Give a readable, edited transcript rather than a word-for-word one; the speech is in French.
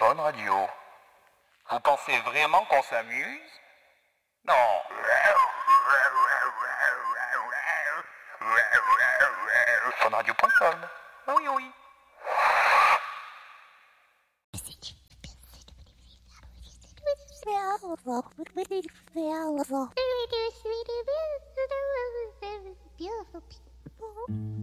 Fun Radio. Vous pensez vraiment qu'on s'amuse? Non. Funradio.com. Oui, oui. Beautiful people.